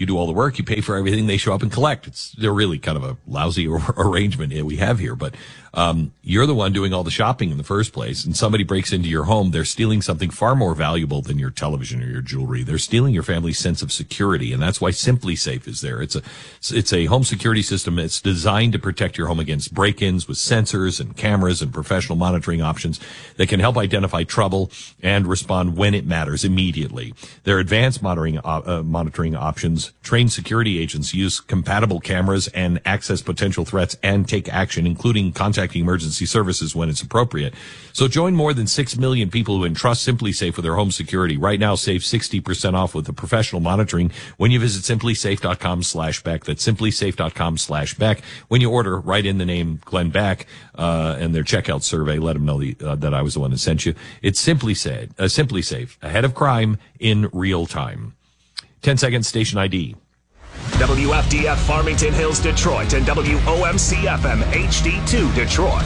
You do all the work, you pay for everything, they show up and collect. They're really kind of a lousy arrangement we have here, but you're the one doing all the shopping in the first place, and somebody breaks into your home, they're stealing something far more valuable than your television or your jewelry. They're stealing your family's sense of security, and that's why SimpliSafe is there. It's a home security system. It's designed to protect your home against break-ins with sensors and cameras and professional monitoring options that can help identify trouble and respond when it matters immediately. Their advanced monitoring options train security agents use compatible cameras and access potential threats and take action, including contacting emergency services when it's appropriate. So join more than 6 million people who entrust SimpliSafe with their home security. Right now, save 60% off with the professional monitoring when you visit simplisafe.com/Beck. That's simplisafe.com/Beck. When you order, write in the name Glenn Beck and their checkout survey. Let them know that I was the one that sent you. It's SimpliSafe, ahead of crime in real time. 10 seconds, station ID. WFDF Farmington Hills, Detroit, and WOMC FM HD2 Detroit.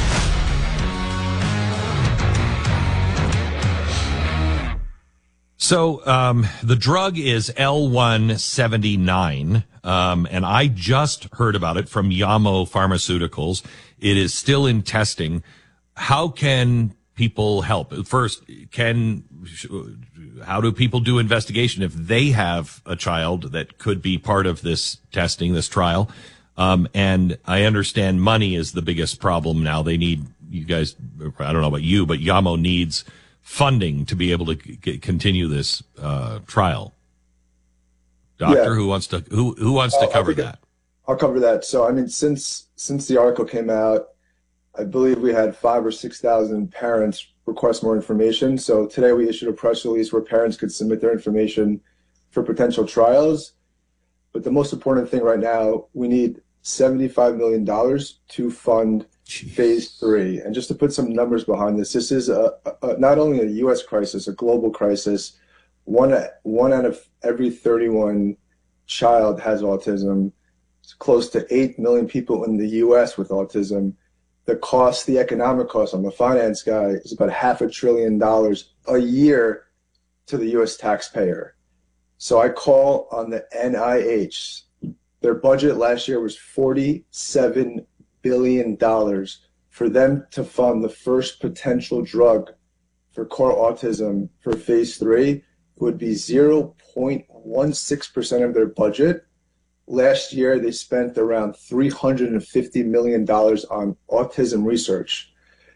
So the drug is L179, and I just heard about it from Yamo Pharmaceuticals. It is still in testing. How can people help? First, how do people do investigation if they have a child that could be part of this testing, this trial? And I understand money is the biggest problem now. They need, you guys, I don't know about you, but Yamo needs funding to be able to continue this trial. Doctor, who wants to cover that? I'll cover that. So, I mean, since the article came out, I believe we had 5,000 or 6,000 parents request more information. So today we issued a press release where parents could submit their information for potential trials. But the most important thing right now, we need $75 million to fund phase 3. And just to put some numbers behind this is not only a U.S. crisis, a global crisis. One out of every 31 child has autism. It's close to 8 million people in the U.S. with autism. The economic cost, I'm a finance guy, is about $500 billion a year to the U.S. taxpayer. So I call on the NIH. Their budget last year was $47 billion for them to fund the first potential drug for core autism for phase 3. It would be 0.16% of their budget. Last year, they spent around $350 million on autism research.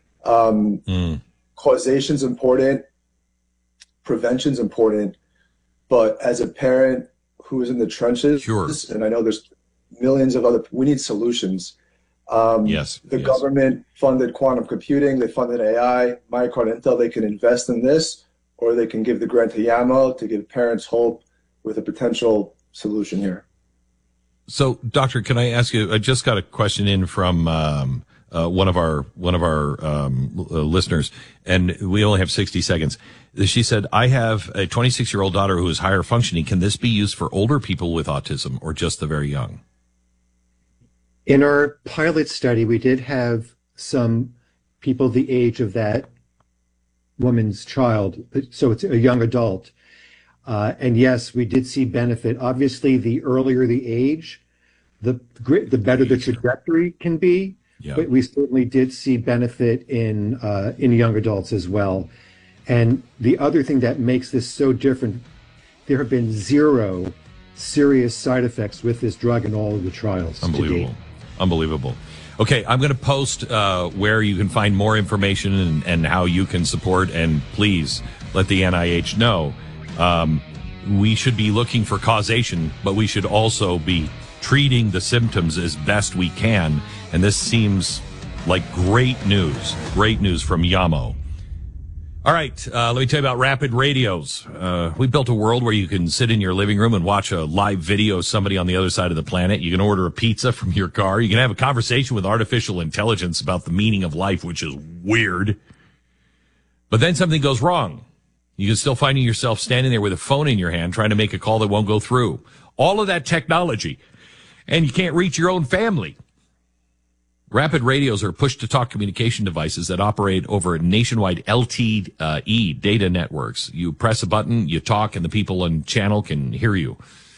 Causation's important, prevention's important, but as a parent who is in the trenches, and I know there's millions of we need solutions. The government funded quantum computing, they funded AI, Myocard Intel, they can invest in this, or they can give the grant to Yamo to give parents hope with a potential solution here. So, Doctor, can I ask you? I just got a question in from one of our listeners, and we only have 60 seconds. She said, "I have a 26-year-old daughter who is higher functioning. Can this be used for older people with autism, or just the very young?" In our pilot study, we did have some people the age of that woman's child, so it's a young adult. And yes, we did see benefit. Obviously, the earlier the age, the better the trajectory can be. Yeah. But we certainly did see benefit in young adults as well. And the other thing that makes this so different, there have been 0 serious side effects with this drug in all of the trials. Unbelievable. Okay, I'm going to post where you can find more information and how you can support. And please let the NIH know. We should be looking for causation, but we should also be treating the symptoms as best we can. And this seems like great news from Yamo. All right, let me tell you about Rapid Radios. We built a world where you can sit in your living room and watch a live video of somebody on the other side of the planet. You can order a pizza from your car. You can have a conversation with artificial intelligence about the meaning of life, which is weird. But then something goes wrong. You can still find yourself standing there with a phone in your hand trying to make a call that won't go through. All of that technology. And you can't reach your own family. Rapid radios are push-to-talk communication devices that operate over nationwide LTE data networks. You press a button, you talk, and the people on channel can hear you.